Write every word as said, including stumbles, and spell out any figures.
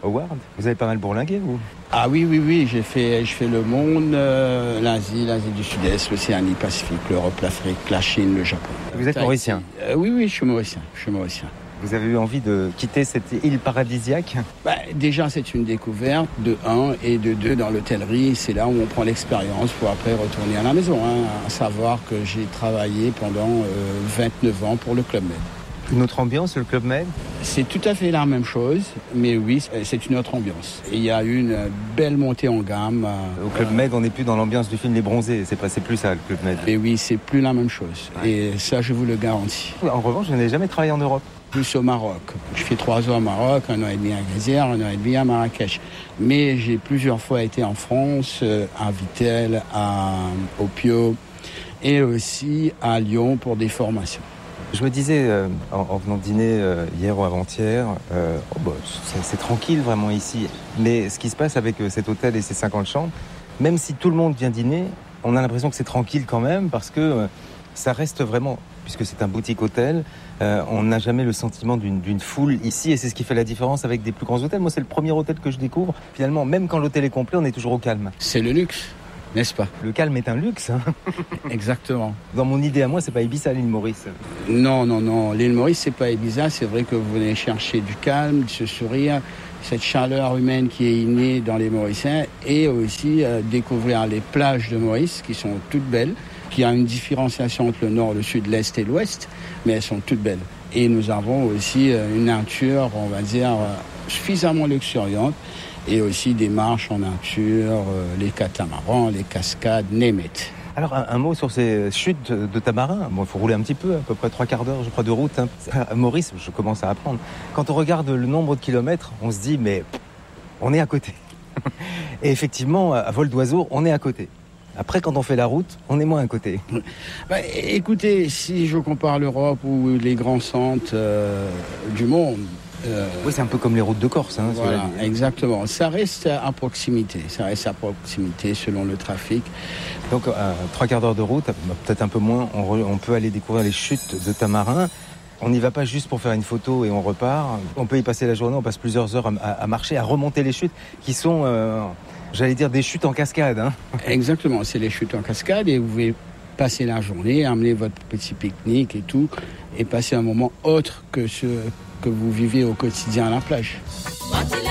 Howard. Vous avez pas mal bourlingué, vous? Ah oui, oui, oui, j'ai fait, je fais le monde, euh, l'Asie, l'Asie du Sud-Est, l'Océanie Pacifique, l'Europe, l'Afrique, la Chine, le Japon. Vous êtes mauricien? euh, Oui, oui, je suis mauricien, je suis mauricien. Vous avez eu envie de quitter cette île paradisiaque? Bah, déjà, c'est une découverte de un, et de deux, dans l'hôtellerie, c'est là où on prend l'expérience pour après retourner à la maison. Hein, à savoir que j'ai travaillé pendant euh, vingt-neuf ans pour le Club Med. Une autre ambiance, le Club Med? C'est tout à fait la même chose, mais oui, c'est une autre ambiance. Et il y a eu une belle montée en gamme. Au Club euh, Med, on n'est plus dans l'ambiance du film Les Bronzés, c'est, pas, c'est plus ça, le Club Med. Et oui, c'est plus la même chose. Ouais. Et ça, je vous le garantis. En revanche, je n'ai jamais travaillé en Europe. Plus au Maroc. Je fais trois ans au Maroc, un an et demi à Gazière, un an et demi à Marrakech. Mais j'ai plusieurs fois été en France, à Vittel, à Opio, et aussi à Lyon pour des formations. Je me disais, euh, en, en venant dîner euh, hier ou avant-hier, euh, oh bah, c'est, c'est tranquille vraiment ici. Mais ce qui se passe avec euh, cet hôtel et ses cinquante chambres, même si tout le monde vient dîner, on a l'impression que c'est tranquille quand même, parce que euh, ça reste vraiment, puisque c'est un boutique-hôtel, euh, on n'a jamais le sentiment d'une, d'une foule ici, et c'est ce qui fait la différence avec des plus grands hôtels. Moi, c'est le premier hôtel que je découvre. Finalement, même quand l'hôtel est complet, on est toujours au calme. C'est le luxe, n'est-ce pas? Le calme est un luxe. Hein. Exactement. Dans mon idée à moi, c'est pas Ibiza, l'île Maurice. Non, non, non. L'île Maurice, c'est pas Ibiza. C'est vrai que vous venez chercher du calme, ce sourire, cette chaleur humaine qui est innée dans les Mauriciens, et aussi euh, découvrir les plages de Maurice qui sont toutes belles, qui a une différenciation entre le nord, le sud, l'est et l'ouest, mais elles sont toutes belles. Et nous avons aussi euh, une nature, on va dire, euh, suffisamment luxuriante, et aussi des marches en nature, euh, les catamarans, les cascades, name it. Alors, un, un mot sur ces chutes de tamarins. Bon, il faut rouler un petit peu, à peu près trois quarts d'heure, je crois, de route. Hein. À Maurice, je commence à apprendre. Quand on regarde le nombre de kilomètres, on se dit, mais on est à côté. Et effectivement, à vol d'oiseau, on est à côté. Après, quand on fait la route, on est moins à côté. Bah, écoutez, si je compare l'Europe ou les grands centres euh, du monde... Euh, oui, c'est un peu comme les routes de Corse. Hein, voilà, exactement. Ça reste à proximité. Ça reste à proximité selon le trafic. Donc, à trois quarts d'heure de route, peut-être un peu moins, on, re, on peut aller découvrir les chutes de Tamarin. On n'y va pas juste pour faire une photo et on repart. On peut y passer la journée, on passe plusieurs heures à, à marcher, à remonter les chutes qui sont... Euh, J'allais dire des chutes en cascade. Hein. Exactement, c'est les chutes en cascade et vous pouvez passer la journée, amener votre petit pique-nique et tout, et passer un moment autre que ce que vous vivez au quotidien à la plage.